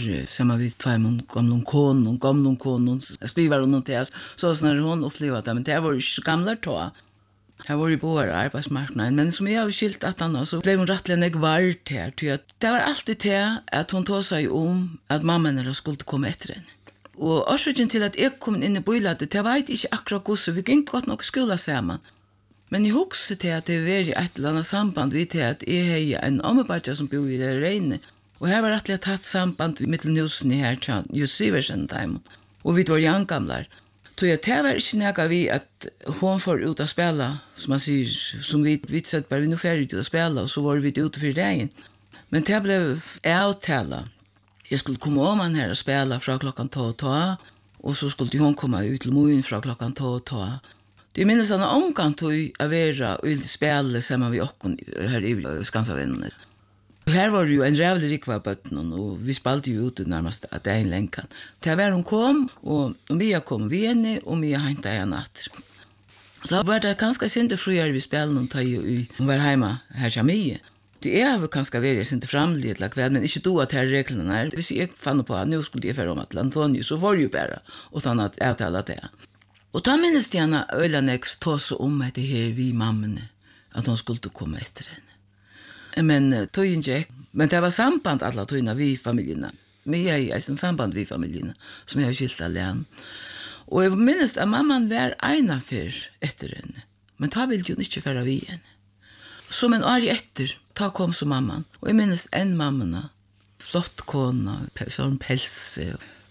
her samma vi två gamla konon skriver hon till oss så när hon upplevde det men det var ju så gamla då. Här var ju på arbetsmarknaden men som jag har skilt att han så blev hon rättligen vart här till att det var alltid det att hon tog sig om att mamman skulle komma efter henne. Och orsaken till att jag kom in i bolaget det var inte akkurat gosse vi gick gott nog skola samman. Men jag husker till att det var ett eller annat samband vid till att jag har en ombarja som bor i det regnet. Och här var rättligt tatt samband med mittelnusen här just Siversen time. Och vi var jangamlar. Så jag det var inte näga vi att hon får ut att spela som man säger som vi sett bara vi nu färdigt ut att spela och så var vi ute för dagen. Men det blev avtala. Jag skulle komma om han här och spela från klockan 2 och så skulle hon komma ut till morgon från klockan 2. Det minns han omgång till att vara och spela samman vi och här i Skansavinnen. Här var det ju en rävlig rikva bötten och vi spelade ju ute närmast att det är en länkan. Till att hon kom och Mia kom vid henne och Mia hämtade en natt. Så var det ganska sent friare vi spelade och hon var hemma här till Mia. Det är väl ganska väldigt inte framledligt kväll men inte då att här reglerna är. Hvis jag fann på att nu skulle jag föra om att Antonio så var det ju bara utan att avtala det. Och då minns jag när Ölanex tog så om att det här vi mamman att hon skulle komma efter henne. Men tog inte men det var samband alla tog vi familjerna. Men jag är en samband vi familjerna som jag har skilt alene. Och jag minns att mamman var ena för efter henne. Men då ville ju inte föra vi henne. Som en år efter, ta kom så mamman. Och jag minns en mamma, flott kona, sån pälse.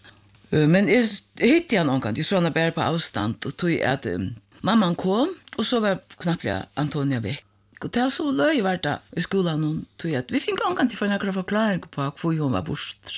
Men jag hittade någon gång, jag såg henne bara på avstånd och tog att mamman kom och så var knappt Antonia väck. Och det var så löj var det i skolan och tog att vi fick någon gång till för några förklaring på hur hon var bort.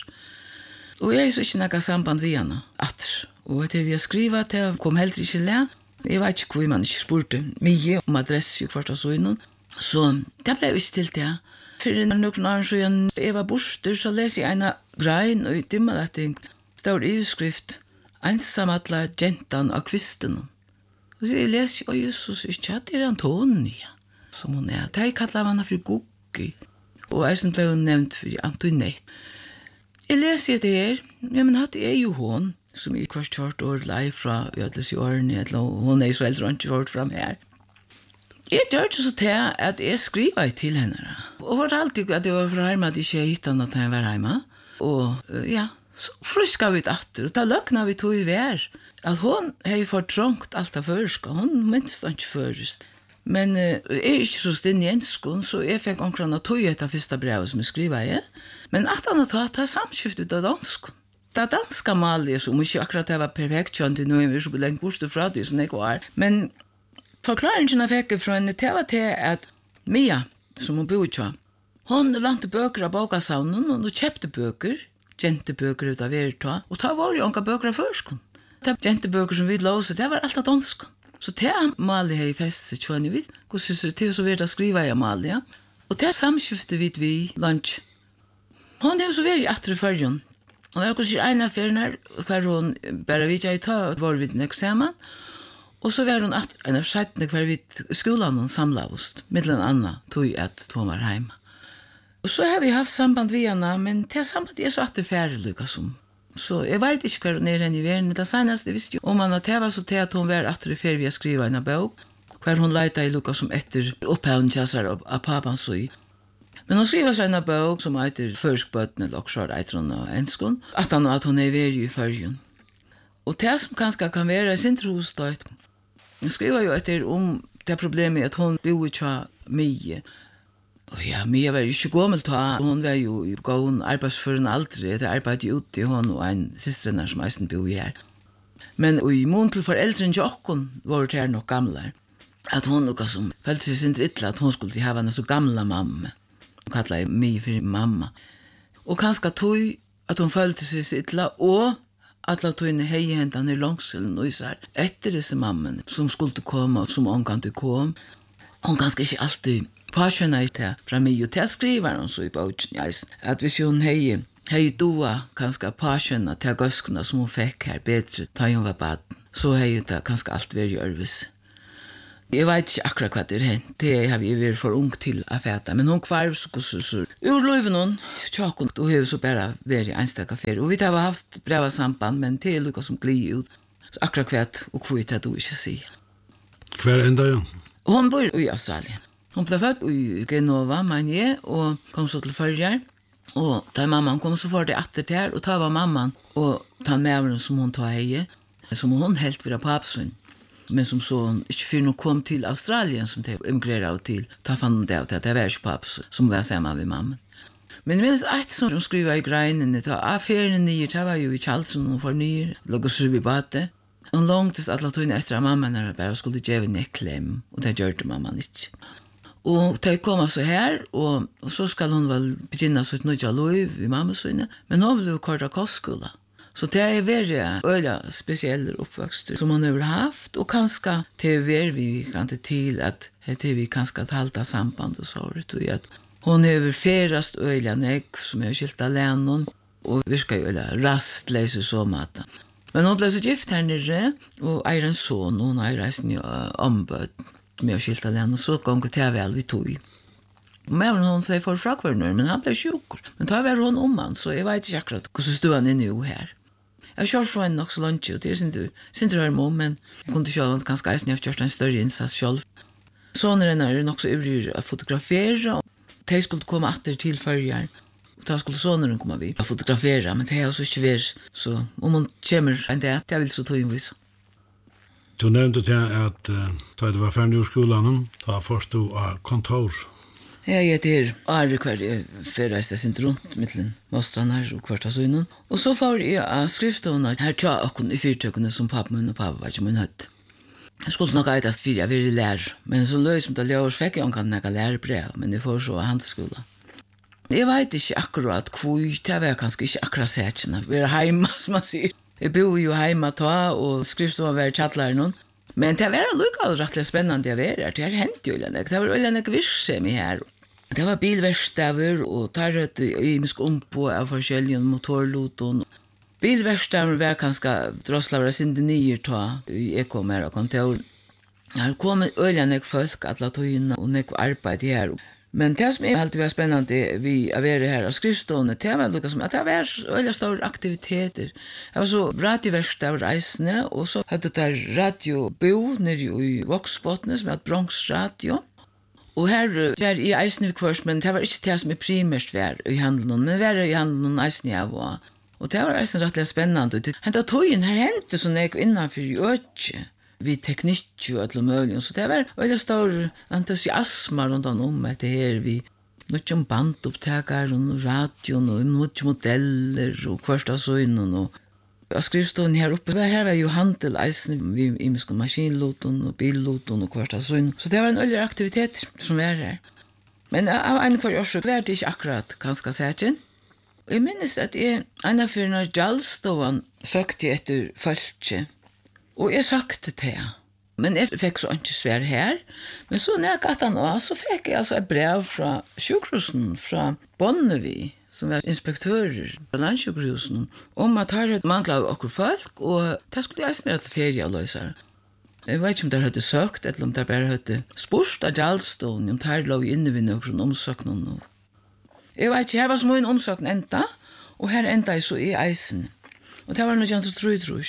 Och jag så inte några samband med henne. Och att vi har skrivit det kom helt inte lä. Jag vet inte hur man inte spurte mig om adress ju första så innan. Så det blev inte till det. För några år sedan jag var bort så läste jag en grein och det med att det står i skrift ensamma gentan av kvisten. Och så jag läste ju Jesus i chatten Antonia som hon är. Det kallar man för Guggi. Och jag sen blev hon nämnt för Antoinette. Jag läser det här. Ja men det är ju hon som i kvart kört år live från Ödles i åren. Hon är så äldre och inte hört fram här. Jag gör det så till att jag skriver till henne. Och var alltid att jag var för hemma att jag inte hittade att jag var hemma. Och ja, så friskade vi efter. Och då löknade vi tog i vär. Att hon har ju fått trångt allt av förska. Hon minns inte först. Men jag är inte så stinn i enskon, så jag fick omkring att tog ett av första brevet som jag skriver. Ja. Men att han har tagit samskiftet av danskon. Det danska malet som inte akkurat var perfekt kjönt nu är vi så länge bort fra det som jag var. Men förklaringen jag fick från henne det var till att Mia, som hon bor i, hon lantade böcker av bokasaunen och köpte böcker, genteböcker utav Verita, och ta var ju onka böcker av förskon. Det genteböcker som vi låste, det var allt danskon. Så det malet har i fästet, så ni vet, hur ser det så vet att skriva i malet, ja. Och det samskifte vid vi lunch. Hon är så väldigt attreförjon. Och jag kunde en affär när hon bara vet jag ta var vid en examen. Och så var hon att en av sätten kvar vid skolan och samlade oss. Mellan Anna tog att hon var hemma. Och så har vi haft samband med henne, men det samband är så attrefärligt som. Så jag vet inte kvar ner henne i världen, men det senaste visste ju om man att det var så till att hon var attrefärlig att skriva en bok. Kvar hon lejade i Lukas som efter upphävningsjassar av pappans så. Men hon skriver så en bok som heter Förskböten eller också Eitron och Enskon. Att hon är väl i färgen. Och det som kanske kan vara sin trostöjt. Hon skriver ju efter om det problemet att hon bor i Mia. Och ja, Mia var ju 20 gammalt då. Hon var ju gått arbetsfören aldrig. Det arbetade ju ute i hon och en syster som eisen bor här. Men i mån till föräldren Jockon var det här nog gamla. Att hon nog som följde sig sin illa att hon skulle ha en så gamla mamma. Hon kallade mig för mamma. Och kanske tog att hon följde sig sitt illa och att la tog in hej händan i långseln och isär efter dessa mamman som skulle komma och som hon kan inte kom. Hon kanske inte alltid passionerad det från mig och det skriver hon så i boken att hvis hon hej doa kanske passionerad till göskorna som hon fick här bättre ta hon var bad så hej det kanske allt var görvis. Jag vet inte akkurat vad det hänt. Det har vi varit för ung till att fäta. Men hon kvar så ur löven hon, tjockon, och har så bara varit enstaka för. Och vi har haft bra samband, men det är lika som gli ut. Så akkurat kvart och kvitt att du inte säga. Kvar ända ja? Hon bor i Australien. Hon blev född i Genova, Manje, och kom så till förjar. Och där mamman kom så var det efter där och ta var mamman och ta med som hon tog hej, som hon helt vira papsun. Men som så inte för nog kom till Australien som det emigrerade till ta fan det att det var paps som var samma med mamma. Men minst att som de skriver i grejen det var affären ny det var ju i Charleston och för ny låg så vi bate. Och långt att låta in efter mamma när det bara skulle ge en klem och det gjorde mamma inte. Och det kommer så här och så ska hon väl börja så ett nytt liv i mammas sinne men hon vill korta kostskola. Så det är väldigt öliga speciella uppväxter som hon har haft och kanske det är vi kan till att det vi kanske att hålla samband och så det att hon över ferast öliga näck som är skilt alene och vi ska ju rastlösa så mat. Men hon blev så gift här nere och är en son och hon är resten ombud med skilt alene och så gång till väl vi tog. Men hon blev för frakvarnor men han blev sjuk. Men då var hon han så jag vet inte akkurat hur så stod han nu här. Jag kör från en också lunch och det är inte hör mom men jag kunde själv ganska äsna jag gjort en större insats själv. Så när den är också övrig att fotografera. Det skulle komma åter till förjar. Då skulle sonen komma vi att fotografera men det är så svårt så om hon kommer en dag jag vill så ta in vis. Du nämnde det att då det var färdig ur skolan då först du kontor. Ja, jag är kvar förresten sin runt mellan mostrarna och kvarta så innan. Och så får jag skrifterna här tja och i fyrtökene som pappa och pappa var som en hött. Jag skulle nog äta för jag vill lära, men så lös som det lär fick jag kan några lärbrev, men det får så handskola. Jag vet inte akkurat kvui, det var kanske inte akkurat sätterna. Vi är hemma som man säger. Jag bor ju hemma ta och skrifterna var chattlaren. Men det var rätt spännande att vara. Det har hänt ju det. Det var väldigt virksam i här. Det var bilverkstäder och tarret i på av forskjellige motorloton. Bilverkstäder var kanskje drosslavere sin det nye ta i kom her og kontor. Her kom øyne folk at la tøyene og nek arbeid her. Men det som alltid var spännande vi å være her av skrivstående, det var lukket som at det var øyne store aktiviteter. Det var så radioverksteder reisende, og så hadde det radiobo nere i Voksbotne, som hadde Bronx Radio. Og her var i eisen kvars, men det var ikke det som primært var i handelen, men var i handelen eisen jeg var. Og det var eisen rettelig spennende. Hentet tøyen her hendte sånn jeg innenfor i øtje, vi teknikk og alle mulige. Så det var veldig stor entusiasme rundt om at det her vi noen bandopptaker og radio og noen modeller og kvart av søgnen og jag skrivstånd här uppe. Här var ju handel, eisen, vi imiske maskinloton och billoton och kvarta sån. Så det var en öller aktivitet som var här. Men av en kvar årsök var det inte akkurat ganska säkert. Jag minns att jag ena för när Jalstovan sökte efter fölkje. Och jag sökte det. Men jag fick så inte svär här. Men så när jag gatt han så fick jag alltså ett brev från sjukhusen från Bonnevi. Som var inspektörer på landsjukhusen om at her manglet okkur folk og det skulle jeg snart til ferieavløsere. Jeg vet ikke om de hadde søkt eller om de bare hadde spurt av Jalstone om de lå inne ved noen omsøkning. Jeg vet ikke, her var så mye en omsøkning enda og her enda jeg så i eisen. Og det var noe jeg tror.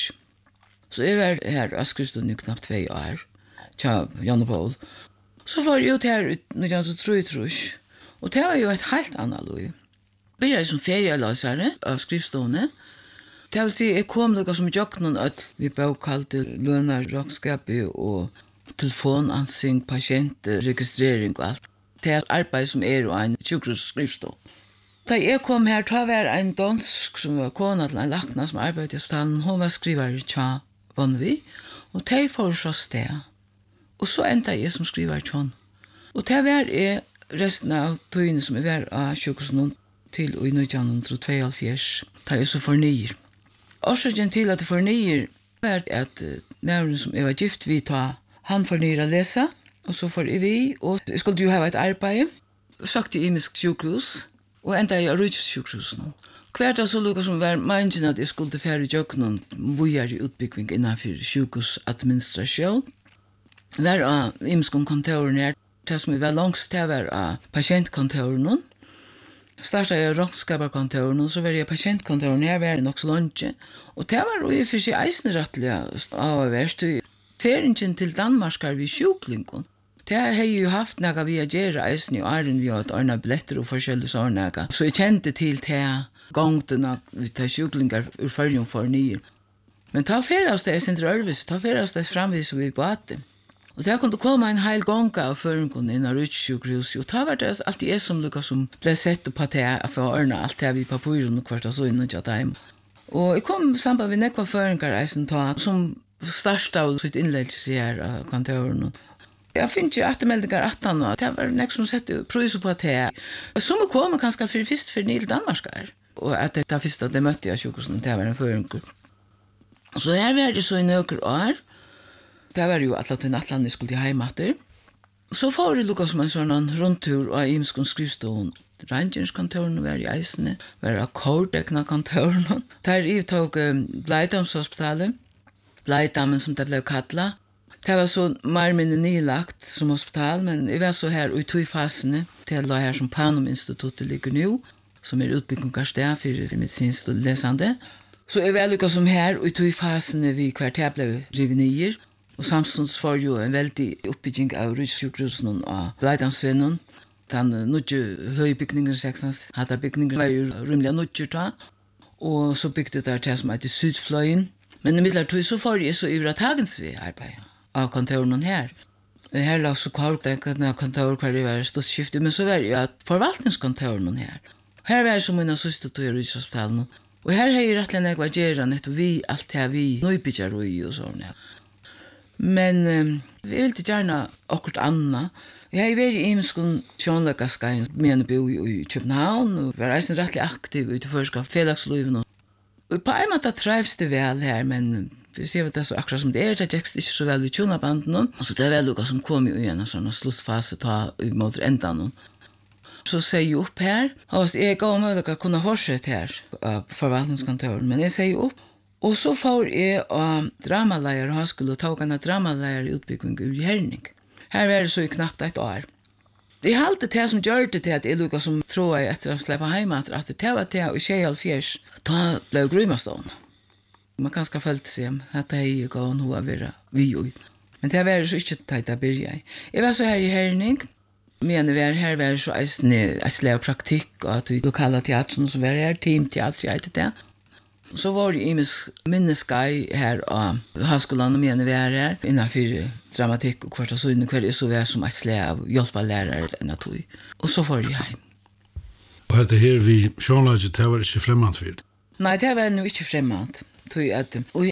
Så jeg var her og skrivstod nå knapt 2 år. Tja, Jan og Paul. Så var jeg ut her noe jeg tror. Og det var jo et helt annet liv. Jeg började som ferieavløsere av skrivstående. Det vil si, jeg kom noe som gjør noen øl. Vi bøkalte lønner, råkskapet og telefonansing, pasientregistrering og alt. Det er arbeid som og en sjukhusskriftstå. Da jeg kom her, da var en dansk som var kona til en lakna som arbeidet i hospitalen. Hun var skriver i Tja Bonnevi, og de får så sted. Og så enda jeg som skriver i Tjån. Og det var resten av tøyene som var av sjukhusen til i 1972, da jeg så fornyer. Årsaken til at jeg fornyer var at nærmere som jeg var gift vi ta, han fornyer å lese, og så får vi, og jeg skulle jo ha et arbeid, sagt i imisk sjukhus, og enda jeg er sjukhusene. Hvert dag så lukket som var meningen at jeg skulle fære gjøre noen bojer i utbygging innenfor sjukhusadministrasjon. var av imskon kontoren her, det som var langst det var av patientkontoren. Startade jag rådskaparkontoren och så var jag patientkontoren här var det nog så långt. Och det var ju för sig eisnerättliga avvärst. Färingen till Danmark vi sjuklingon. Det har ju haft några vi att göra eisen i åren vi har att ordna biljetter och forskjelliga sådana. Så jag kände till det gångten vi tar sjuklingar ur följen för nyer. Men ta färdast det är inte rörvis, ta färdast det framvis vi på att och det kunde komma en hel gång av förrän in i Rutschsjukhus och ta var det alltid som Lucas som blev sett på det för ordna allt det vi på pyron och kvart så innan jag time. Och jag kom samband med nekva förringarreisen ta som starta av sitt inlägg här kontoren. Jag finns ju attemeldingar 18 och det var nek som sett pröjs på det. Som kom kanske för först för Nil Danmarkar och att det första det mötte jag sjukhusen det var en förringar. Så här var det så i några år. Det var ju att den Atlantis skulle hematter. Så får det lukka som en sån rundtur av imskon skrivstån. Rangeringskontoren var i eisene, var av kordekna kontoren. Der i tog Bleidamshospitalet, Bleidammen som det blev kalla. Det var så mer minne nylagt som hospital, men jeg var så her i 2 fasene, til det her som Panum-instituttet ligger nu, som utbyggingarsted for medisinsk og lesande. Så jeg var lukka som her i 2 fasene vi kvarter blev rivenier, og samstånds får jo en veldig oppbygging av Rutschsjukhusen og Bleidamsvennen. Den nødje høybygningen, hadde bygningen var jo rymlig nødje da, og så bygde det til som heter Sydfløyen. Men i midlertid så får jeg så ivra tagensvi arbeid av kontoren her. Her la så kvartekene kontor hver det var stått skiftet, men så var det jo at forvaltningskontoren her. Her var det som mine søster til Rutschhospitalen, og her har jeg rettelig nek vært gjerran etter vi, alt det vi nøybygger og sånn. Men vi vil ikke gjerne akkurat anna. Jeg har vært i imskon sjånløkaskeien, men bo i København, og var eisen rettelig aktiv ut i førskap felagsliven. Og på en måte trevs det vel her, men vi ser at det er så akkurat som det er, det gikk ikke så vel ved tjonabanden. Så det er vel noe som kom jo igjen, en sånn sluttfase ta mot endan. Så sier jeg opp her, og jeg gav meg å kunne fortsette her på forvaltningskontoren, men jeg sier opp. Og så får jeg av dramaleier og skulle ta en dramaleier utbygging i Herning. Her var det så i knappt 1 år. Vi halte det som gjør det til at jeg lukket som tror jeg etter å slippe hjemme at det var det i 2014. Da ble jeg grymastående. Man kan skal følge seg at det er ikke noe å være vi og. Men det var så ikke teit å begynne. Jeg var så her i Herning. Men vi her var så eisende praktikk og at vi lokale teateren som var her, teamteater, jeg vet det. Så var det imes minneskai her av Høgskolen og mene vi her, innenfor dramatikk og kvart og så var som et slag av hjelpa lærere enn at vi. Og så var det hjem. Og dette her vi sjånlaget, det var ikke fremmant for det? Nei, det var nå ikke fremmant. Og i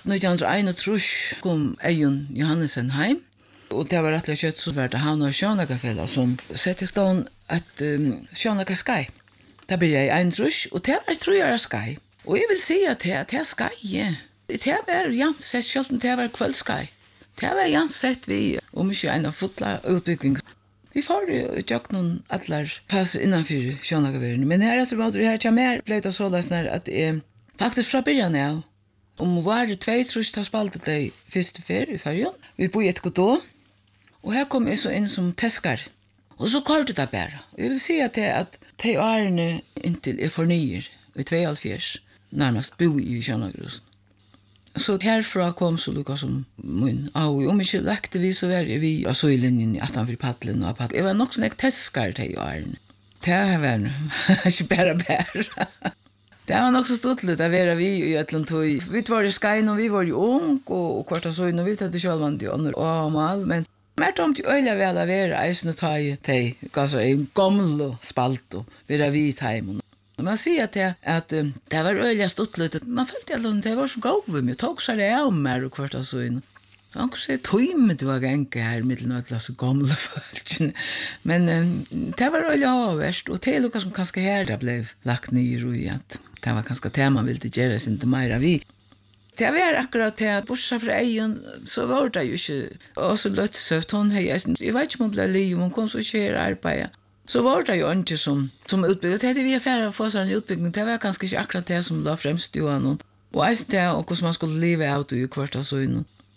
1931 kom Eion Johannesen hjem, og det var rettelig kjøtt så var det han og sjånlagafella som sette i stånd et sjånlagaskai. Det ble jeg en trus, og det var et trujere skai. Og jeg vil si at det skai, det var jant sett, selv om det var kveldsskai. Det var jant sett vi, om ikke en av fotla utbygging. Vi får gjøre noen atler passer innenfor sjånagaverden. Men her etter måte, her kommer mer, ble det så løsner at faktisk fra byrjan av, om var det 2 trus ta spaltet det første fer i fergen. Vi bor i et god år, og her kom jeg så inn som teskar. Og så kallte det bare. Jeg vil si at de årene inntil jeg fornyer, i 72, nærmest bo i Sjønagrusen. Så herfra kom så lukka som min av, om ikke lekte vi så var vi av søylinjen i 18 paddelen og paddelen. Jeg var nok sånn jeg teskar til i årene. Det var ikke bare. Det var nok så stortligt å være vi i Øtlandtøy. Vi var i Skein og vi var jo ung og kvart av søyn og vi tatt i kjølvann til ånder og mal, men mer tomt jo øyla vel å være eisen og ta i til en gammel spalt og være vi i heimen. Man sier at det var øyla stortligt. Man følte at det var så gode med, tog seg det av mer og kvart av søyn. Han kunne si, tøyme du var genke her, middelen av så gamle folk. Men det var øyla avverst, og det lukka som kanskje her det ble lagt ned i at det var kanskje det man ville gjøre sin til mer av vi. Det var akkurat det at bortsett fra egen, så var det jo ikke, og så løtsøft, jeg vet ikke om hun ble liv, hun kom så ikke her arbeid. Så var det jo ikke som utbygget. Det vi ferdig å få sånn utbygging, det var kanskje ikke akkurat det som la fremst jo av noen. Og jeg det, og hvordan man skulle leve av det i kvart av søgnen.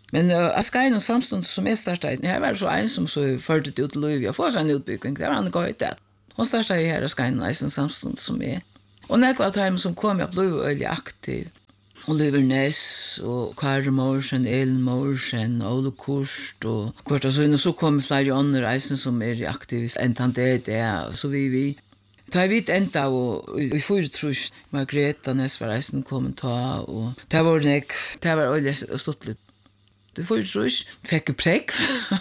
Men jag ska in och samstund som är startade. Här var så en som så förde ut Louis. Jag får en utbyggning. Det var han går ut. Hon startade här och ska in och samstund som är. Och när jag var som kom jag blev väldigt aktiv. Oliver Ness och Karl Morsen, El Morsen, Ole Kurst och kvart så kom flera andra reisen som är aktiva än det så vi ta vid ända och vi får trus Margareta Ness var reisen kom ta och det var väldigt stort. Du får trus fick präck.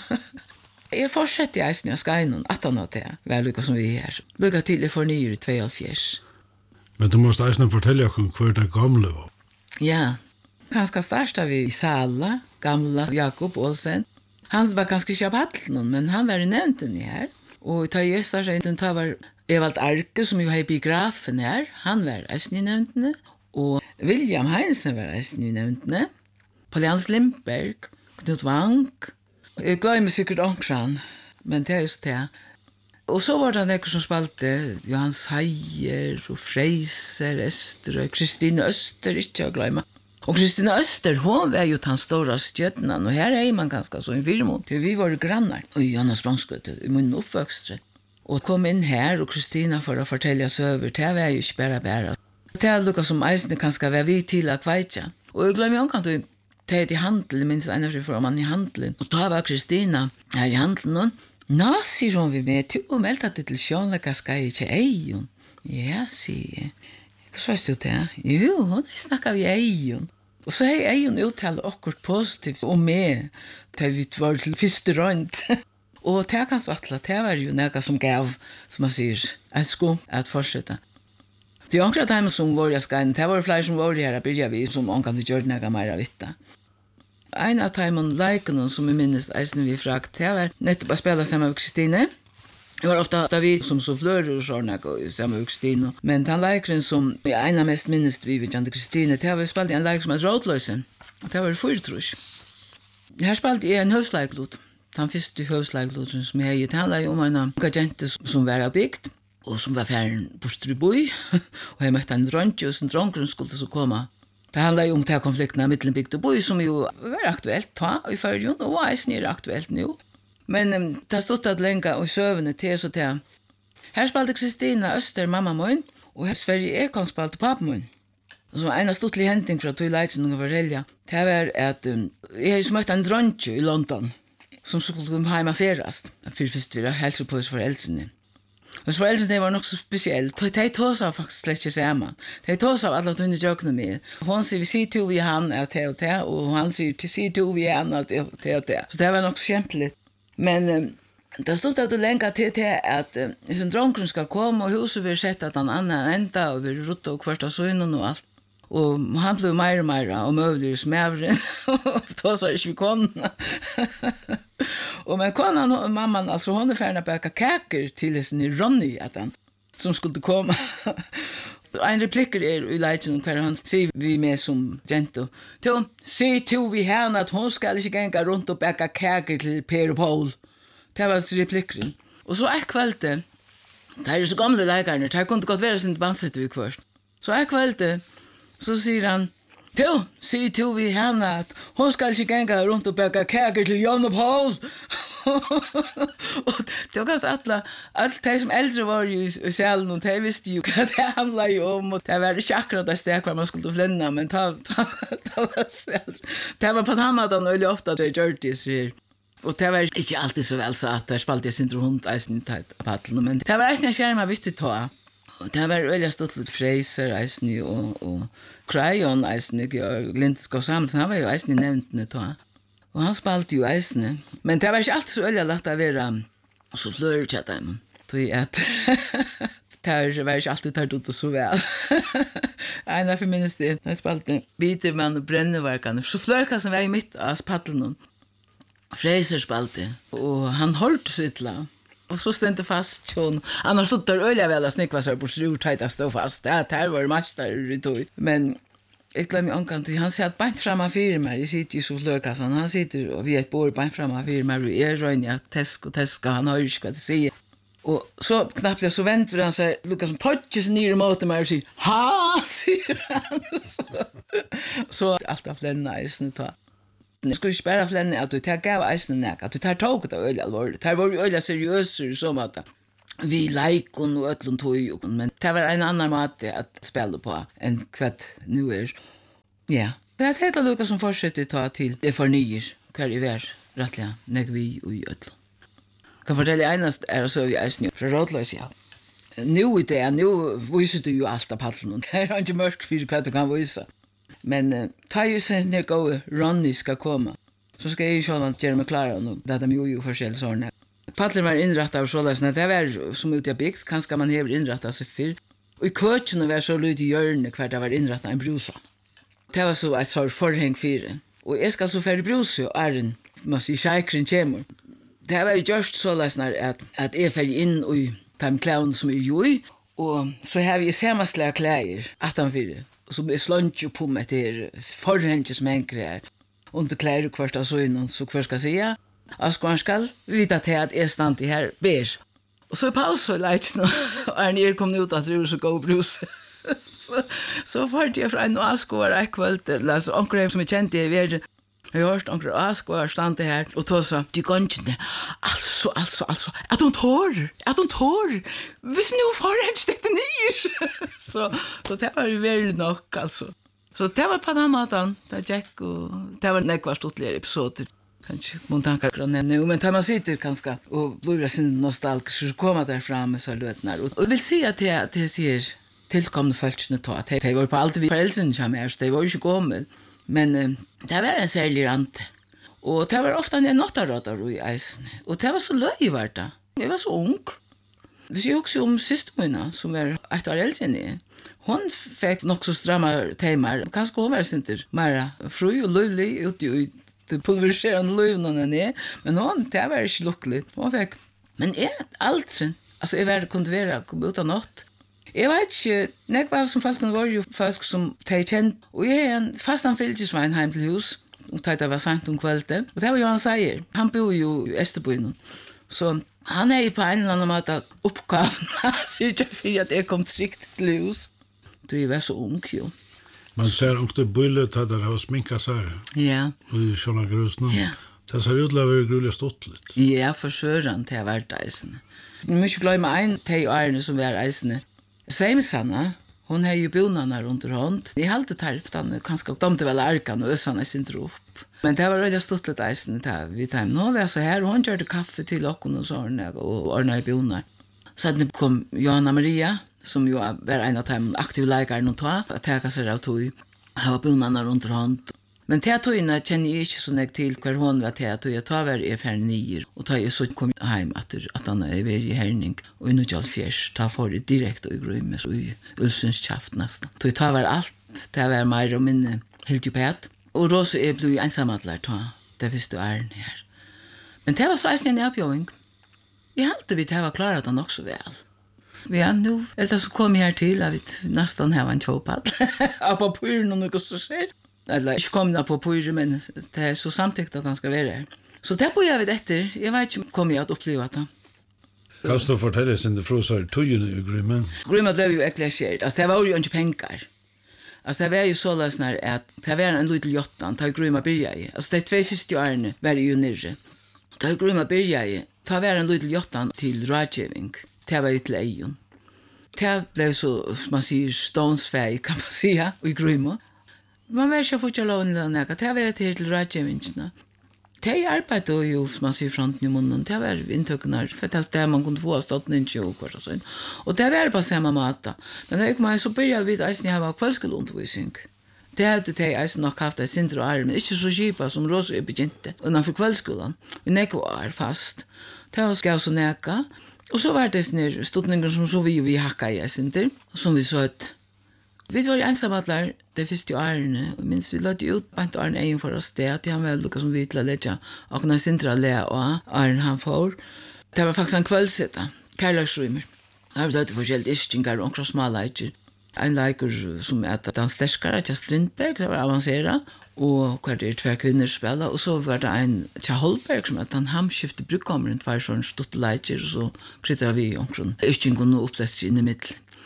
Jag fortsätter jag snö ska in att han det väl lyckas som vi är. Lycka till för nyår 2024. Men du måste även fortälja hur det gamla var. Ja, ganska starta vi i Sala, gamla Jakob Olsen. Han var ganska köpatlen, men han var nämnt den här. Och ta gästar sig inte, ta var Evald Arke som ju har biografen här. Han var äsni nämnt den. Och William Heinsen var äsni nämnt den. Paul-Jans Lindberg, Knut Wank. Jag glömmer säkert ångran, men det är just det. Och så var det några som spalte Johan Seier och Freiser, Öster och Kristina Öster, inte jag glömma. Och Kristina Öster, hon var ju den stora stjärnan och här är man ganska så en firmon. Vi var grannar i Jonas Bronsgöte, i min uppväxtre. Och kom in här och Kristina för att fortälja sig över, det var ju inte bara. Det är lukka som eisne kanske var vi till att kvaitja. Och jag glömmer omkant du tät i handel, minns en av för man i handel. Och då var Kristina här i handelen. Nå, sier hun vi med, til å melde det til sjånleka skal jeg ikke eion. Ja, sier jeg. Hva svares du til? Jo, hun snakket vi eion. Og så har eion uttalt akkurat positivt om meg, til vi var til første rønt. Og det kan så atle, det var jo noe som gav, som man sier, en sko at fortsette. Det er akkurat dem som var i skaden, det var flere som var her, byrja vi, som omkant gjør noe mer av vitta. En av timon likenon som vi minnes eisen vi frakt, det var nettopp å spela sammen med Kristine. Det var ofta vi som så flører og sånne sammen med Kristine. Men den likeren som en av mest minnes vi vid Jante Kristine, det var spalt en liker som er rådløse. Det var fyrtrus. Her spalt jeg en høvsleiklot. Den første høvsleiklot som jeg gitt handla om en unga jente som var bygd, og som var færen bostri og jeg møtte en dronje, og som dronjen skulle så komme. Det handlar ju om de här konflikterna mellan bygd och bo som ju var aktuellt ta i förrjun och är aktuellt nu. Men det har stått att länka och sövne till så till. Här spalte Kristina Öster mamma min och här Sverige Ekon spalte pappa min. Och så en stort händning för att du lärde några varelja. Det var att jag har mött en dronje i London som skulle komma hem ferast. För först vi hälsa på oss föräldrarna. Och föräldrarna var nog så speciellt. De tog sig faktiskt släck sig samman. De tog sig av alla tunna jökna med. Hon säger vi ser till vi han är till och till. Och han säger till sig till vi han är till och till. Så det var nog så kämpligt. Men det stod att det länka till att en dronken ska komma och huset vill sätta att han annan ända och vill rota och första sönen och allt. Och han blev mer och mer och möjligare smävren. Och då sa jag inte vi konna. Och men konan och mamman, alltså hon är färdig att baka kakor till sin Ronny att han, som skulle komma. En repliker i leiten hver han sier vi med som jento. Til sier til vi henne at hun skal ikke gænga rundt og baka kakor til Per og Paul. Det var replikeren. Og så kveldet, det så gamle leikerne, det kunne godt være sin bandsette vi kvart. Så kveldet, så sier han, sier til vi henne at hun skal ikke gænga rundt og baka kakor til Jan og Paul. Og det var ganske alt de som eldre var jo i salen, og de visste jo hva det handlet jo om, og det var ikke akkurat det sted hvor man skulle flenne, men det var på den måten veldig ofte at det gjør det, sier. Og det var ikke alltid så vel satt, der spalte jeg sin hund eisen i paddelen, men det var eisen jeg skjermen visste ta. Og det var veldig stått litt Freiser eisen og Crayon eisen, og Lindskov Samuelsen, han var jo eisen i nevntene ta. Og han spalte jo eisene. Men det var ikke alltid så veldig lett å være så fløret til dem. Det var ikke alltid tatt ut så vel. En av minnes det, jeg spalte Bitermann og Brenneverkene. Så fløret som var i midt av paddelen. Freiser spalte. Og han holdt sitt la. Og så stendte fast tjon. Han har stått der øyelig vel å snikva seg på strurtøyt å stå fast. Det her var master i tog. Men jeg glemmer omkant, han sier at beint frem av firmer, jeg sitter i solflørkassan, han sitter og vi et bord beint frem av firmer, og jeg røyner tesk, han hører ikke hva det sier. Og så knappt jeg så venter han seg, lukket som tøtjes nere mot meg og sier, ha, sier han. Så alt av flenna i snutt. Jag skulle inte bara flänna att du tar gav eisen näka, att du tar tåget av öl allvarligt. Det var ju öl seriöser som att vi laikon och ötlun tog, men det var en annan mat att spela på än kvart nu är. Ja, det är ett helt lucka som fortsätter ta till det förnyer, kvar i vär, rättliga, när vi och i ötlun. Kan fortälja enast är så vi eisen från rådlös, ja. Nu visar du ju allt av pallen, det är inte mörkt för vad du kan visa. Men ta ju sen när gå Ronny ska komma. Så ska jag ju själva göra mig klara och det är ju forskjell såna. Pallen var inrättad av så läsna det var som ut jag byggt, kanske man häver inrättat sig för. Och i köken var så lite hjörne kvar det var inrättat en brusa. Det var så att så förhäng för. Och jag ska så färdig brusa och är måste säkra kemor. Det var ju just så läsna att är färdig in och tam clown som är ju och så har vi samma slag kläder att han för. Som är slunch på med det förhänge som enkelt under kläder kvarsta så innan så kvar ska säga att ska vita att är stant här ber och så paus så lite nu och när kom ut att det så gå brus så vart jag från och askor ekvalt alltså onkel som är känt det är jag har hört onkel askor stand här och då så du kan inte alltså att hon tår visst nu förhänge det ner så det var ju väl nog alltså. Så det var på den måten, det gick och det var nekvar stortligare episoder. Kanske man tankar från nu, men tar man sitter ganska och blir sin nostalgisk så kommer där fram med så lötnar. Och vill se att det ser tillkomna folkne ta att det var på allt vi föräldrarna som är, det var ju inte gammel. Men det var en särlig rant. Och det var ofta en nottarådare i eisen. Och det var så löjvart det. Jag var så ung. Vi ser också om systermöna som var 1 år äldre än jag. Hon fick nog så stramma timmar. Kanske hon var inte mer fru och löjlig ute i det pulveriserande löjvnen. Men hon, det var inte lyckligt. Hon fick, men allt alltså jag kunde vara utan något. Jag vet inte, nekvar som folk var ju folk som de kände. Och jag är en fastan fylkesvein hem till hus. Och det var sent kvällen. Och det var Johan Seier. Han bor ju i Österbyn. Så han är ju på en eller annan måte uppgaven. Så jag att jag kom tryggt till hus. Du var så ung ju. Man ser också bullet att det har sminkat sig. Ja. Och i såna grusna. Ja. Det ser ut att vara gruligt stottligt. Ja, för sören till vart eisen. Nu måste glömma en till Arne som var eisen. Samsanna, hon har ju bonarna runt hand. I halta tarptan kanske domte väl arkan och ösarna sin trop. Men det var väldigt stottligt eisen där vi tar. Nu var så här hon gjorde kaffe till oss och såna och ordna i bonar. Så det kom Johanna Maria som ju var en av de aktiva läkarna att ta sig av tog. Ha bonarna runt hand. Men teaterna känner jag inte så näkt till hur hon var teater. Jag tar väl för 9 och tar jag så kom hem att han är i härning och nu jag fjärs ta för det direkt och i grym så i Ulsens chaft nästan. Så jag tar väl allt det var mer och min helt ju pät och då så är blev jag ensam att lära det visste du är här. Men det var så en uppgång. Vi hade vi det var klarat han också väl. Vi är nu eller så kom jag här till att vi nästan har en chopad. På pyren och något så ser. Eller ikke kom på pyre, men det er så samtidigt att han ska vara där. Så det bor jag vid efter. Jag vet inte om kommer jag att uppleva det. Kan du fortelle sin det frosar tøyen i Grymmen? Grymmen blev ju eklasjert. Alltså det var ju inte pengar. Alltså det var ju så läsnar att det var en liten jottan ta Grymmen börja i. Alltså det 2 första åren var det ju nere. Ta Grymmen börja i. Ta var en liten jottan till rådgivning. Det var ju till Ejon. Det blev så man säger stonsfäg kan man säga i Grymmen. Man var inte fortsatt lån eller något. Det var till rådgivningarna. Det arbetade ju, som man säger, fronten i munnen. Det var intöknar. För det där man kunde få stått en tjokvar och så. Och det var bara samma mat. Men när man så började vi att jag var kvällskolundervisning. Det hade det nog haft ett sinter och arm. Inte så kipa som Rosa är begynte. Utanför kvällskolan. Vi nekvar fast. Det var ska så näka. Och så var det snir stodningar som så vi hacka i sinter. Som vi så att vi var ensamma det första åren. Minns vi lade ut på ett år egen för oss det. Att han var lukka som vi till att lägga. Och när Sintra lä och åren han får. Det var faktiskt en kvällssätta. Kärleksrymmer. Jag har blivit forskjelligt ischtingar och också smålejker. En leker som att den stärskare till Strindberg. Det var avancerat. Och kvar det 2 kvinnor spela. Och så var det en till Holberg som att han hamskifte brukkommaren 2 sån stuttelejker. Och så kryddade vi omkring ischtingar och uppläst in i mitt.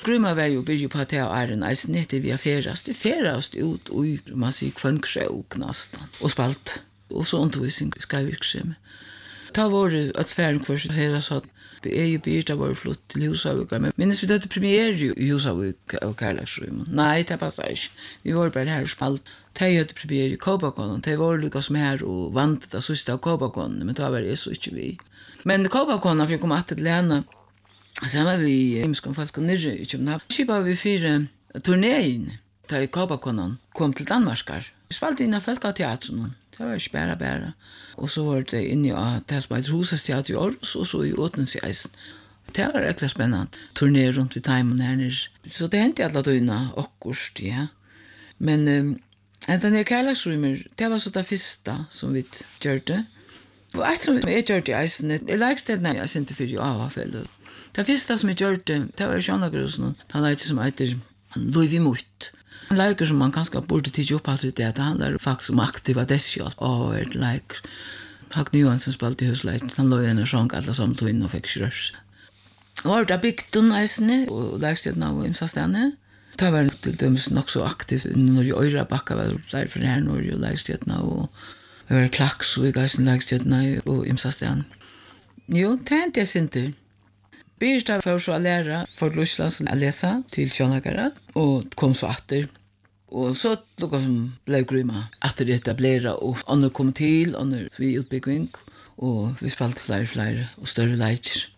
Grymma var ju bygge på att jag är en eisnete via ferast. Vi ferast ut och man ser kvönksjök nästan. Och spalt. Och så undervisning ska vi skriva. Ta var det att färden kvar så här så att vi är ju byrta var flott till Husavik. Men minns vi det premiär i Husavik och Karlaksrum. Nej, det passar inte. Vi var bara här och spalt. Det hade premiär i Kåbakon. Det var lyckas med här och vant det sista av Kåbakon. Men det var det så inte vi. Men Kåbakon fick komma att lära. Sen var vi imskom folk nere i København. Skipade vi 4 turnéin da i Kåbakonen kom til Danmarkar. Vi spalte inn av Folketeatren. Det var ikke bare. Og så var det inne i det som heter Husesteater i Aarhus, og så i Åtens i Eisen. Det var ekkert spennende. Turné rundt vid Taimen her nere. Så det hendte alle døgnet akkurat, ja. Men den her Karlaksrymmer, det var så det første som vi gjør det. Og et som jeg gjør det i Eisen, jeg lagstedene jeg sendte for i Avafellet. Det første som jeg gjør det var Sjønagrusen, han leker som heter Louis Mutt. Han leker som man kanskje burde tidse opp alt ut det, det handler faktisk om aktiva deskjalt. Og det leker. Hagne Johansen spalte i husleit, han lå igjen og sjong alle sammen tog inn og fikk rørs. Og det bygd hun eisene, og lekstedene av Imsastene. Det var til dømes nok så aktivt, når i Øyrabakka var der for her når i lekstedene, og det var klaks og i geisen lekstedene og Imsastene. Jo, det hendte jeg sinter. Birta var så å lære for Russlands å lese til Kjønagara, og kom så atter. Og så lukket som ble grymma atter etablere, og andre kom til, andre vi utbygging, og vi spalte flere og større leiter.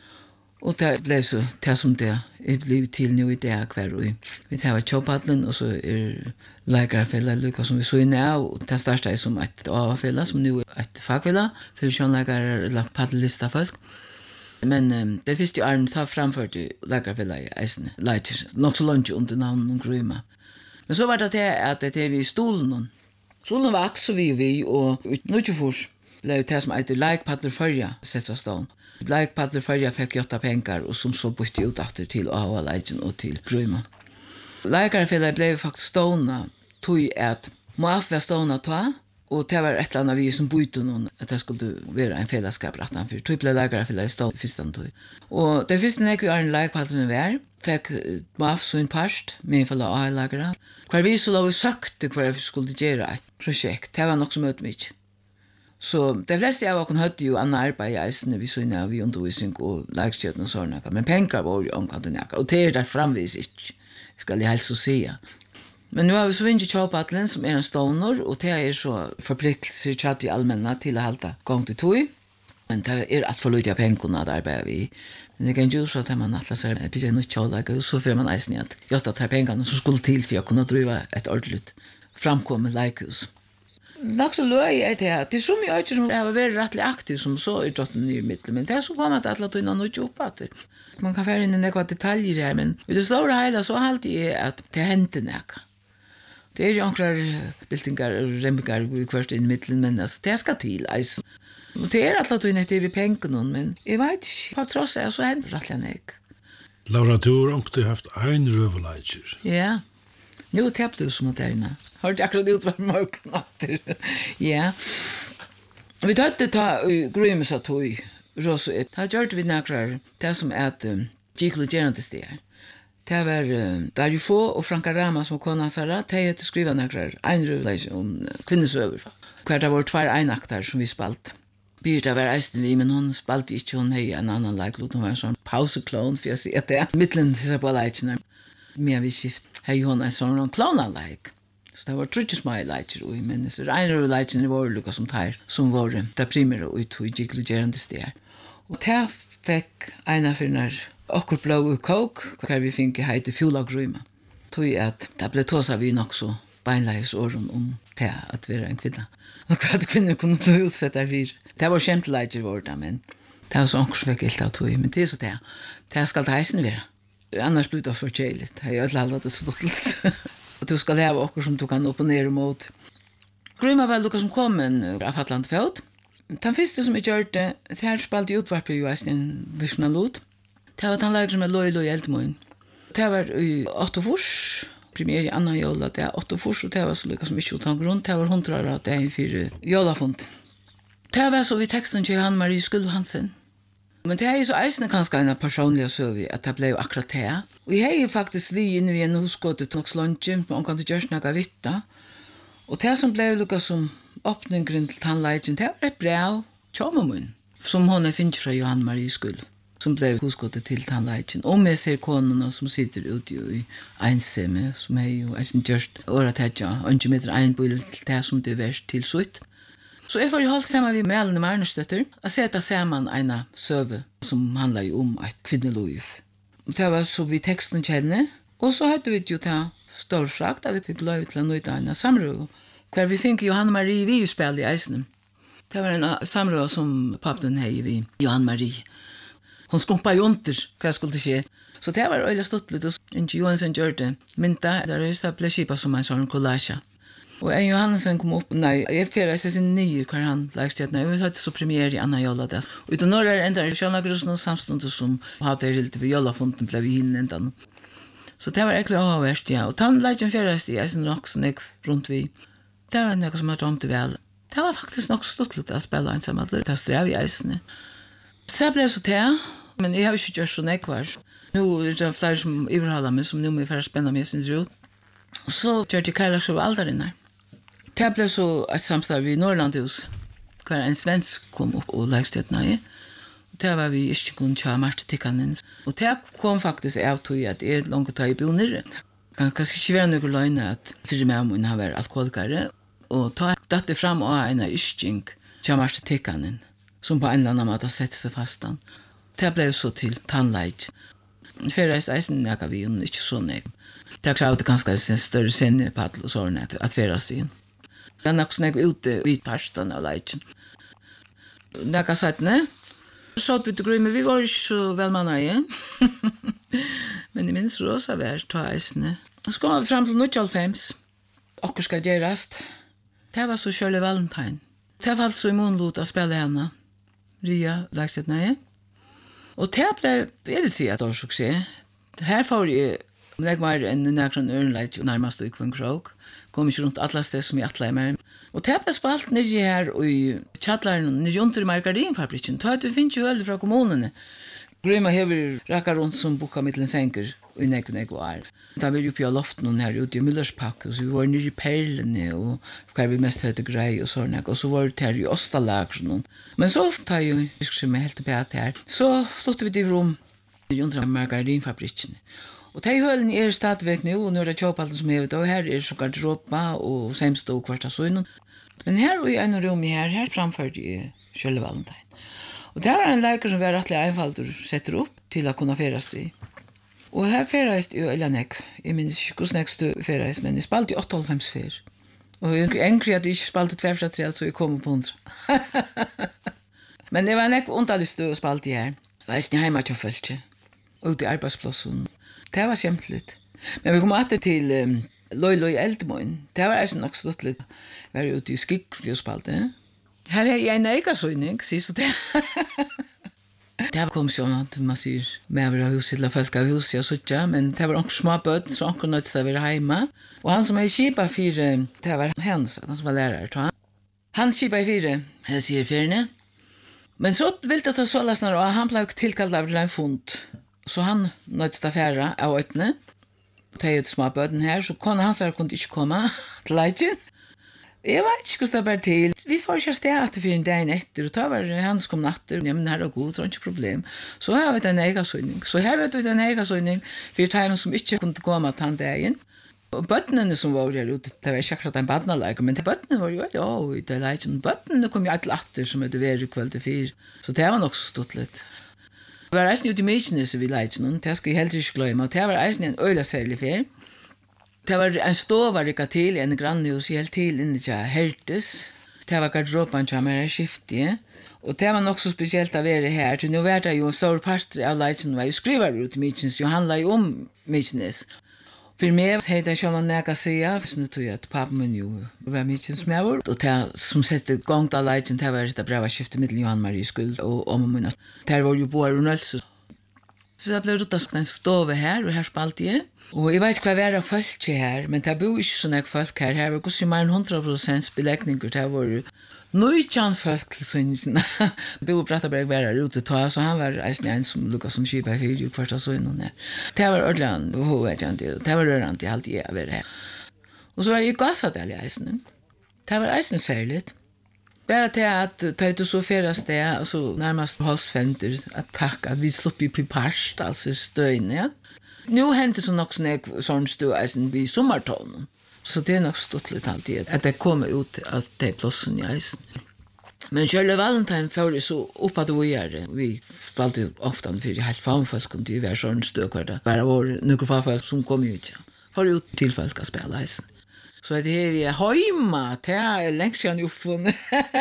Og det ble så det som det er blivet til nå i det hver og vi tar Kjøpadlen, og så legerfellet lukket som vi så inn og det startet jeg som et avfelle, som nå er et fagfelle, for Kjønagara eller paddellista folk. Men det første armen tar framført i legerfellet i Eisen, leiter, nok så langt under navnet og Grymma. Men så var det at det er vi i stolen. Stolen var også vi, og nødvendigvis ble det som heter Leikpadler Førja sett av stålen. Leikpadler Førja fikk 8 penger, og som så bytte ut etter til Ava-leiten og til Grymma. Legerfellet ble faktisk stående, tog at Moaf var stående ta, og det var et eller annet vi som bytte noen, at det skulle være en fellesskap rett for. Tog ble legerfellet i stående første tog. Og det første nek vi har en leikpadlerne var, fikk Moaf så en parst, med en fall av A-lagere. Hver vi så lov søkte hver vi skulle gjøre et prosjekt. Det var nok så møte mye. Så de fleste av oss hadde jo annen arbeid i eisene, vi så inne av undervisning og lagskjøtten og sånne. Men penger var jo omkant og det er der framvis ikke, skal jeg helst så si. Men nå har vi så vinner Kjøpadlen, som en ståner, og det er så forpliktelser tjatt i allmänna til å halte gang til tog. Men det er at for lytte av pengene at arbeider vi. Men det kan jo så at man atlas er begynner noe kjølager, og så får man eisen i at gjør at pengene som skulle til for å kunne drive et ordentlig framkommet leikehus. Nok så løy er det at det er så mye øyne som har vært rettelig aktiv som så er drotten nye midler, men det er så kommet at alle tog noe opp at det. Man kan fære inn i noen detaljer her, men i det store hele så alltid er at det henter noe. Det er jo noen bildingar og remmingar i hvert inn i midlen, men det skal til eisen. Og det er alle tog nett vi penger noen, men jeg vet ikke, på tross av så hender rettelig noe. Laura, du har ikke haft en røverleitjer. Ja, nå teppte du som at det er. Har du akkurat ut hver morgenatter? Ja. Vi tatt ta Grymmes av tog, Rosuet. Da gjør vi nærkere det som er Giklo Gerante steder. Det var Dario Få og Franka Rama som kona Sara, de hadde skrivet nærkere en røverleitjer om kvinnesøver. Hver det var 2 einakter som vi spalt. Birta var eisen vi, men hun spalte ikke, hun hei en annan leiklot, hun var en sånn pauseklon, for jeg sier at det er mittlen til seg på leikene. Men vi skift hei hun en sånn klonaleik. Så det var trutje små leikere, men det er en av leikene var lukka som tar, som var det primære ut i Giklo Gerante steder. Og det fikk en av finner okkur blå og kåk, hver vi fikk heite Fjola Grymma. Tog at det ble tåsa vi nok så beinleis åren om det at vi er en kvinna. Og hva kvinner kunne få utsett her fyr. Det var kjempeleiker vårt, men det var så okkur som fikk helt av tog, men det er så det. Det skal det heisen være. Annars blir det for kjeilig. Jeg har ikke aldri det så dottelt. Og du skal leve okkur som du kan opponere mot. Grymma var lukka som kom en av Fatland Fjord. Den første som jeg gjør det, her spalte jeg utvarp i en virkna lot. Det var den lager som er loj i Eltemoen. Det var i 8 fors, premiere i Anna Jola, det er 8 fors, og det var så lykkes som ikke utan grunn, det var 100 år, det er 4 Jolafond. Det var så vi teksten til Hanne-Marie Skulv Hansen. Men det är ju så eisne kanske en personlig sövi att det blev akkurat det. Och jag är ju faktiskt li inne vid en hosgått tog slunchen, men kan inte görs några vitta. Och det som blev lukka som öppningen till tandlägen, det var ett brev tjommun som hon finns från Johan Marie skull. Som blev hosgått till tandlägen. Och med ser konorna som sitter ute i ensamme, som är ju en just åratätja, och inte med en bild det som det är värst till sutt. Så jag får ju hållt samman vid Melanie Marnerstetter att sätta samman en söve som handlar ju om ett kvinnoliv. Det var så vi texten känner. Och så hade vi ju det storfrakt att vi fick lov till att nöjda en samråd. Kvar vi fick Johan Marie vid spel i eisen. Det var en samråd som pappen hej vid Johan Marie. Hon skumpade ju under vad skulle det ske. Så det var öjligt ståttligt och inte Johansson gör det. Men där är det så blev skipa som en sån collage. Och en Johansen kom upp, nej, jag färdas sin nyer kvar han lagstjärna. Jag hade så premiär i Anna Jolla där. Och utan några ändrar i Sjönagrusen och samståndet som hade lite vid Jolla-fonten blev vi in ändan. Så det var äckligt avvärst, ja. Och tandlägen färdas i eisen också när runt vi. Det var något som hade om till väl. Det var faktiskt nog ståttligt att spela ensamma. Det sträv i eisen. Så det blev så det. Men jag har ju inte gjort så nekvar. Nu är det flera som överhåller mig som nu är för att spänna mig sin rot. Och så gör det Karlax av aldarinnar. Det blev så ett samstarv i Norrlandhus. Kvar en svensk kom upp och lagstjärna i. Det var vi inte kunde köra Marta Tikkanen. Och det kom faktiskt av till att det är långt att ta i boner. Kanske inte vara några lögner att fyra med om har varit alkoholikare. Och ta det fram av en ischink köra Marta Tikkanen. Som på en eller annan måte sätter sig fastan. Det blev så till tandlägg. Färdas eisen näka vi och inte så nek. Det krävde ganska en större sinne på att sådana att färdas igen. Jag har också näka ute vid parstan av lägen. Näka sagt nej. Så vi tog men vi var inte så välmanna igen. Men i minns rosa värld ta eisen. Så kom vi fram till 1995. Och ska görast. Det var så Shirley Valentine. Det var alltså i månlot att spela henne. Ria lagset nej. Och det blev, jag vill säga att det var succé. Här får jag lägga mer än näkron öronleit och närmast ut på en krog. Kom inte runt alla steg som jag attlar med. Och det blev spalt nere här i Tjattlaren, nere under i margarinfabriken. Ta att vi finns ju öl från kommunen. Gröma hever rackar runt som boka mittlen sänker och i nekv år. Da var vi uppe i loften här ute i Müllerspack och så vi var nere i Perlene och kvar vi mest hade grej och sådana. Och så var det här i Östalagren. Men så tar ju, jag ska med helt på här. Så flyttade vi till rum under margarinfabriken. Och det höllen är stadväck nu och nu är det köpalten som hevet och här är så garderoba och sämst och kvarta så. Men här i en rum här framförde jag Shirley Valentine. Och det var en läkare som var rättligt einfallt och sätter upp till att kunna färdas i. Och här färdas ju Elianek. Jag minns inte hur snäckst du färdas, men jag spalt i 8,5 fär. Och jag ängre att jag inte spalt i 2,3 så jag kommer på 100. Men det var en äck ontalist att spalt i här. Det är inte hemma till följt. Ute i arbetsplatsen. Det var kämpligt. Men vi kom åter till Loj Eldmoin. Det var alltså nog stått lite. Vi var ute i Skickfjordspalten. Här är jag en ägarsöjning, så det. Det kom så att man ser med våra hus eller folk av hus jag sådär, men det var också små böt så han kunde inte vara hemma. Och han som är kipa för det var han som var lärare tror han. Han kipa i fyra, jag säger fyrne. Men så vill det ta så läsnar och han blev tillkallad av en fond. Så han nödste affära av ötne. Det är ett små böten här så kunde han så kunde inte komma till lägen. Jag vet inte hur det var till. Vi får köra teater för en dag efter och ta var hans kom natter. Ja, men det här är god, så är inte problem. Så här har vi en ägarsöjning. Så här vet vi en ägarsöjning för timen som inte kunde komma till den dagen. Och bötterna som var där ute, det var inte akkurat en badnaläge, men bötterna var ju, ja, i det lägen. Bötterna kom ju ett latter som är det värre kväll till 4. Så det var också stått lite. Det var eisen ute i Mykines vid lägen, det ska jag helt inte glömma. Det var eisen en öjla särlig fär. Det var en stovarrika till, en grannhus helt till inne till Hertes. Det var garderoban som var skiftig. Och det var också speciellt att vara här. Till nu var det ju en stor part av lägen var ju skrivare ut i Mykines. Jag handlade ju om Mykines. För mig hade jag själv näka säga. Så nu tog jag att pappa min ju var Mykines med vår. Och det som sette igång av lägen, det var ett bra skifte mellan Johan Marie skuld och om mina. Det var ju bara Ronalds. Så det blev ruttet en stove her, og her spalte jeg. Og jeg vet ikke hva det folk her, men det bor ikke sånne folk her. Her var ikke mer enn 100% belegninger. Det var nøytjan folk til synsene. Bo Brattaberg var her ute ta, så han var en som lukket som kjipa i 4 første søgnen her. Det var ordentlig, det var rørende alltid jeg var her. Og så var jeg i Gassadal i eisen. Det var eisen særlig. Bara till att ta ut så feras det, så närmast halsfenter att tacka vi slupp i parst, alltså stöjn, ja. Nu händer så nog sån stöjn vid sommartonen. Så det är nog stått lite alltid att det kommer ut att det är plåsen i isen. Men Shirley Valentine får det så upp att vi spelade ofta för helt fanfolk och det var sån stöjn kvar där. Bara var några fanfolk som kom ut, ja. Får ut till folk att spela isen. Så det är vi hemma, det är längst sedan uppfunnen.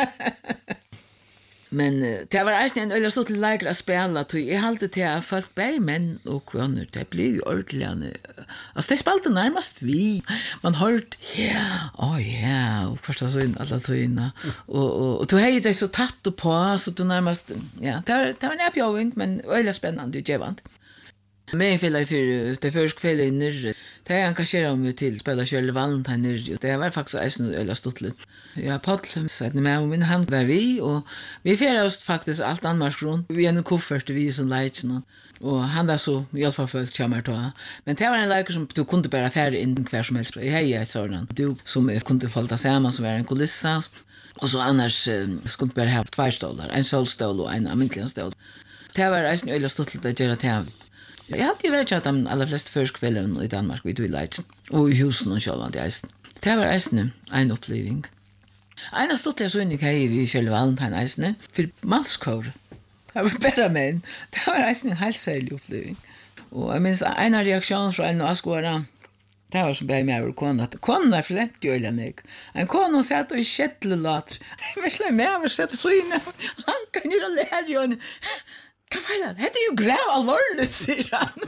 Men det var en ölla stort lägre att spela, så jag hade till att folk bär män och kvinnor, det blev ju ordentligt. Alltså det spelade närmast vi. Man hörde, och första så in alla tøyna. Och du hade det så tatt på, så du närmast, ja, det var en uppjövning, men ölla spännande och gevant. Men för det första kvällen det engagerade mig till att spela Shirley Valentine. Det var faktiskt en ölla stottligt. Jag Paul så med min hand var vi och vi färade oss faktiskt allt annars runt. Vi en koffert vi som leitsen och han var så i alla fall fullt chamar då. Men det var en läker som du kunde bara färra in kvar som helst. Hej jag sådant. Du som kunde falla samman som var en kulissa. Och så annars skulle bara ha 2 stolar, en solstol och en amintlig stol. Det var en ölla stottligt att göra det. Jag hade ju varit att de allra flesta förskvällen i Danmark vid Leitsen och i husen och själva det eisen. Det var eisen en uppleving. En av stortliga synning här i Shirley Valentine eisen för manskår. Det var bara män. Det var eisen en helt särlig uppleving. Och jag minns en av reaktionen från en av skåra. Det var som bär med över konen. Konen förlätt ju öliga nek. En konen satt och kättelåt. Jag slår med mig satt så inne. Han kan ju lära ju. Vad fan, det är ju gräv allvarligt, säger han.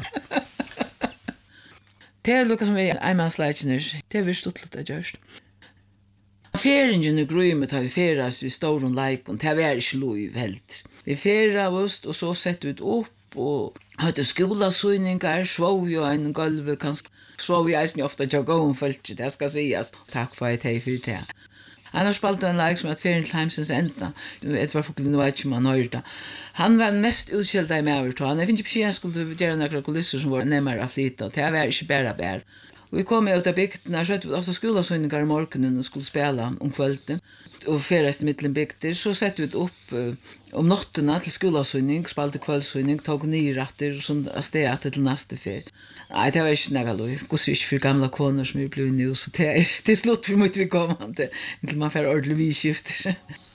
Det är lukka som vi einmansleitjener, det är vi stått lite gjørst. Feringen og grøymet har vi ferast vid Storon Leikon, det var ikke lov helt. Vi ferat oss, og så sett ut opp, og hadde skolasøyningar, svov jo en gulve, kanskje svov jo eisen ofta til å gå om følge, det skal sies. Takk for at jeg fyrir det. Han har spalt en lag som at Ferien Timesens enda. Et var folk nå ikke man hørte. Han var den mest utskjelte med over til han. Jeg finner ikke han skulle gjøre noen kulisser som var nemmere av flytta. Det var ikke bare bær. Vi kom ut av bygden, så hadde vi ofte skolasøyningar i morgenen og skulle spela om kvelden. Og ferest i middelen bygder, så sette vi opp om nottene til skolasøyning, spalte kveldssøyning, tog nye ratter og sånn av stedet til neste fer. Nei, det var ikke noe lov. Gås ikke for gamle koner som vi ble nå, så det slutt for mye vi kom til man får ordentlig vidskifter.